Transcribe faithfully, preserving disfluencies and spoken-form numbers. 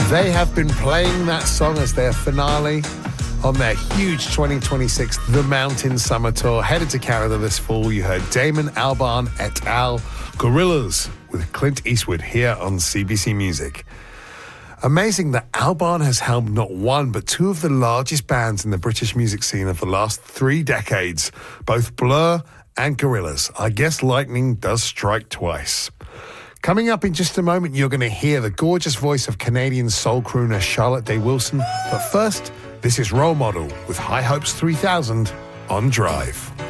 They have been playing that song as their finale on their huge twenty twenty-six The Mountain Summer Tour. Headed to Canada this fall, you heard Damon Albarn et al. Gorillaz with Clint Eastwood here on C B C Music. Amazing that Albarn has helmed not one but two of the largest bands in the British music scene of the last three decades, both Blur and Gorillaz. I guess lightning does strike twice. Coming up in just a moment, you're going to hear the gorgeous voice of Canadian soul crooner Charlotte Day Wilson. But first, this is Role Model with High Hopes three thousand on Drive.